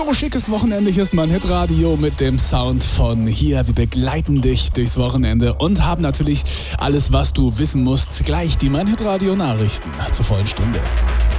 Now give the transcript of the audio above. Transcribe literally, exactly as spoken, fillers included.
So schickes Wochenende. Hier ist mein Hitradio mit dem Sound von hier. Wir begleiten dich durchs Wochenende und haben natürlich alles, was du wissen musst. Gleich die Mein Hitradio Nachrichten zur vollen Stunde.